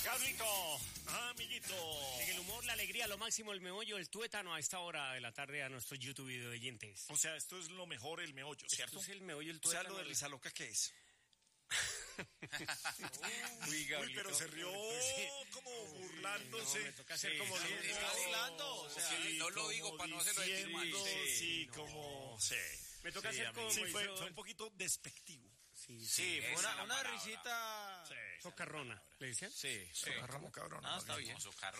Carlito, amiguito. En el humor, la alegría, lo máximo, el meollo, el tuétano a esta hora de la tarde a nuestros YouTube video oyentes. O sea, esto es lo mejor, el meollo, ¿cierto? Esto es el meollo, el O sea, tuétano. lo de Risa Loca, ¿qué es? Uy, pero se rió como burlándose. No, me toca hacer como... Sí, está burlando, o sea, no lo digo para no hacerlo sentir mal. Sí, como... Sí. Me toca hacer como... Sí, fue un poquito despectivo. Sí, una risita socarrona, ¿le decían? Sí. Como cabrón. Ah, está bien. Socabrona.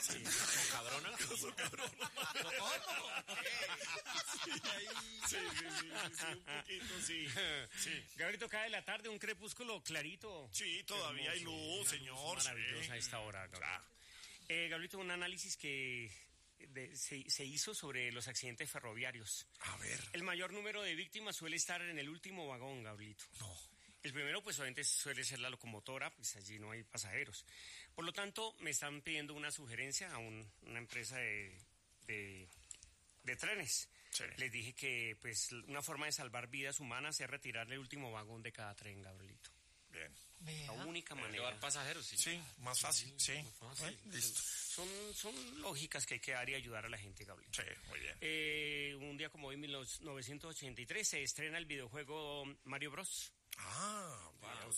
Sí, un poquito, sí. Gabrielito, cae la tarde, un crepúsculo clarito. Sí, todavía hay luz, señor. Maravillosa a esta hora, Gabrielito. Gabrielito, un análisis que se hizo sobre los accidentes ferroviarios. A ver. El mayor número de víctimas suele estar en el último vagón, Gabrielito. No. El primero, pues obviamente suele ser la locomotora, pues allí no hay pasajeros. Por lo tanto, me están pidiendo una sugerencia a una empresa de trenes. Sí. Les dije que pues una forma de salvar vidas humanas es retirarle el último vagón de cada tren, Gabrielito. Bien. La única manera. Llevar pasajeros, sí. Sí, más fácil, sí. Listo. Son lógicas que hay que dar y ayudar a la gente, Gabrielito. Sí, muy bien. Un día como hoy, 1983, se estrena el videojuego Mario Bros. Ah, wow,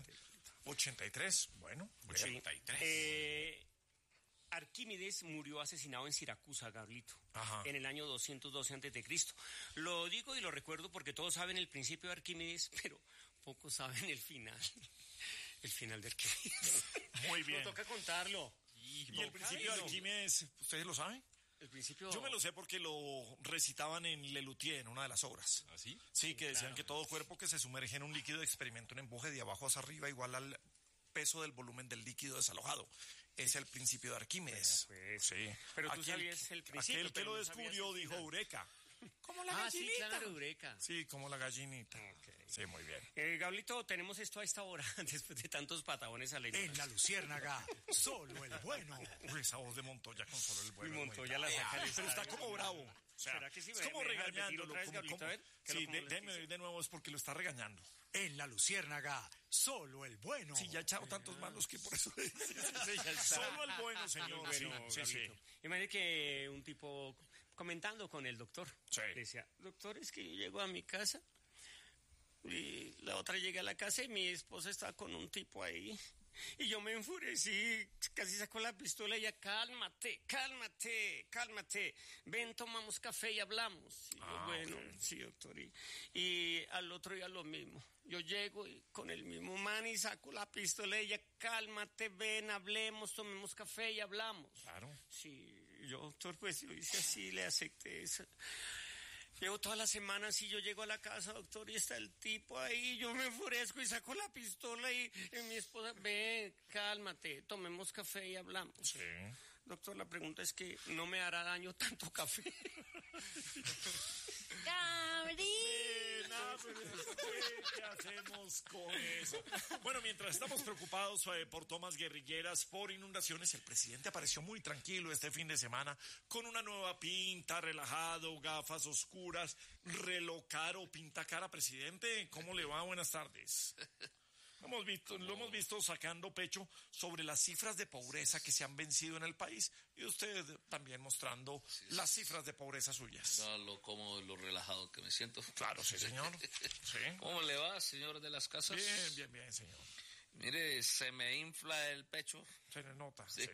83, bueno. 83. Arquímedes murió asesinado en Siracusa, Gabrielito, Ajá. en el año 212 a.C. Lo digo y lo recuerdo porque todos saben el principio de Arquímedes, pero pocos saben el final. El final de Arquímedes. Muy bien. No toca contarlo. ¿Y el principio de Arquímedes, ustedes lo saben? El principio... Yo me lo sé porque lo recitaban en Lelutier, en una de las obras. ¿Ah, sí? Sí, que decían claro. que todo cuerpo que se sumerge en un líquido experimenta un empuje de abajo hacia arriba igual al peso del volumen del líquido desalojado. Es el principio de Arquímedes. Pues, sí. pero tú sabías el principio. Aquel que pero lo no sabías descubrió el dijo final. Eureka. Como la gallinita. Sí, claro, Eureka. Sí, como la gallinita. Okay. Sí, muy bien. Gablito, tenemos esto a esta hora, después de tantos patabones alegres. En la Luciérnaga, solo el bueno. Uy, esa voz de Montoya con solo el bueno. Y Montoya la saca. Pero está como bravo. O sea, ¿Será que sí? es como regañándolo. Otra vez, Gablito, a ver. Sí, déjeme oír de nuevo, es porque lo está regañando. En la Luciérnaga, solo el bueno. Sí, ya he echado tantos malos que por eso... ya está. Solo el bueno, señor. Bueno, sí. Imagínate que un tipo comentando con el doctor, Sí. le decía, doctor, es que yo llego a mi casa y la otra llega a la casa y mi esposa está con un tipo ahí y yo me enfurecí, casi sacó la pistola y ella, cálmate, ven, tomamos café y hablamos. Y yo, bueno, okay. sí, doctor, y al otro día lo mismo. Yo llego y con el mismo man y saco la pistola y ella, cálmate, ven, hablemos, tomemos café y hablamos. Claro. Sí, yo, doctor, pues lo hice así, le acepté eso. Llevo toda la semana así, yo llego a la casa, doctor, y está el tipo ahí, yo me enfurezco y saco la pistola y mi esposa, ven, cálmate, tomemos café y hablamos. Sí. Doctor, la pregunta es que no me hará daño tanto café. ¿Qué hacemos con eso? Bueno, mientras estamos preocupados por tomas guerrilleras, por inundaciones, el presidente apareció muy tranquilo este fin de semana con una nueva pinta, relajado, gafas oscuras, reloj caro, pinta cara. Presidente, ¿cómo le va? Buenas tardes. Lo hemos visto sacando pecho sobre las cifras de pobreza que se han vencido en el país y usted también mostrando las cifras de pobreza suyas. No, lo cómodo y lo relajado que me siento. Claro, sí, señor. Sí. ¿Cómo le va, señor de las casas? Bien, señor. Mire, se me infla el pecho. Se le nota, sí.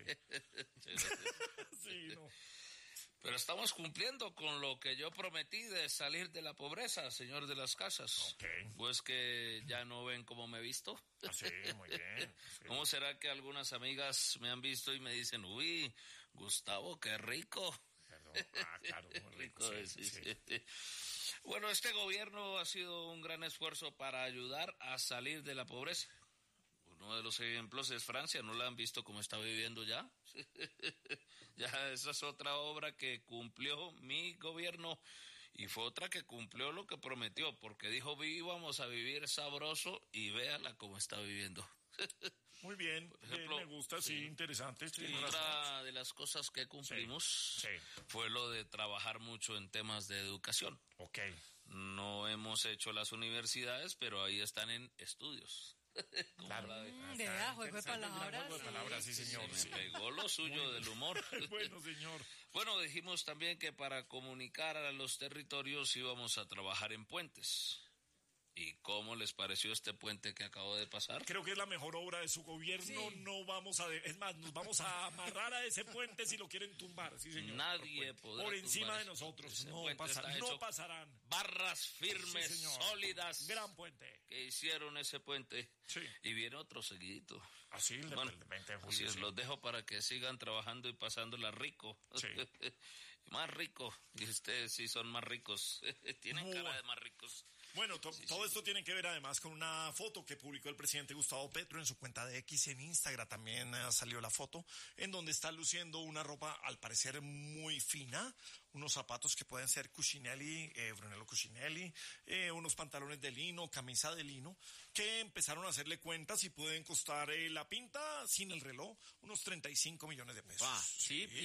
Sí, no. Pero estamos cumpliendo con lo que yo prometí de salir de la pobreza, señor de las casas. Ok. Pues que ya no ven cómo me he visto. Ah, sí, muy bien. Sí. ¿Cómo será que algunas amigas me han visto y me dicen, uy, Gustavo, qué rico? Perdón. Ah, claro, muy rico. Sí. Bueno, este gobierno ha sido un gran esfuerzo para ayudar a salir de la pobreza. Uno de los ejemplos es Francia, ¿no la han visto cómo está viviendo ya? Ya esa es otra obra que cumplió mi gobierno y fue otra que cumplió lo que prometió, porque dijo vamos a vivir sabroso y véala cómo está viviendo. Muy bien, Por ejemplo, me gusta, sí, interesante. Sí, otra de las cosas que cumplimos fue lo de trabajar mucho en temas de educación. Ok. No hemos hecho las universidades, pero ahí están en estudios. Claro. Juego de palabras. Juego de palabras, sí, señor. Se me pegó lo suyo del humor. Bueno, señor. Bueno, dijimos también que para comunicar a los territorios íbamos a trabajar en puentes. ¿Y cómo les pareció este puente que acabó de pasar? Creo que es la mejor obra de su gobierno. No vamos es más, nos vamos a amarrar a ese puente si lo quieren tumbar. Sí, señor. Nadie podrá por encima tumbar de nosotros. No hecho pasarán. Barras firmes, Sí, señor. sólidas. Gran puente. Que hicieron ese puente. Sí. Y viene otro seguidito. Así, Bueno, el 20 de julio. así es, Sí. los dejo para que sigan trabajando y pasándola rico. Sí. Más rico. Y ustedes sí son más ricos. Tienen cara de más ricos. Bueno, todo esto tiene que ver además con una foto que publicó el presidente Gustavo Petro en su cuenta de X en Instagram. También salió la foto en donde está luciendo una ropa al parecer muy fina, unos zapatos que pueden ser Cucinelli, Brunello Cucinelli, unos pantalones de lino, camisa de lino, que empezaron a hacerle cuentas y pueden costar la pinta sin el reloj unos 35 millones de pesos. Sí,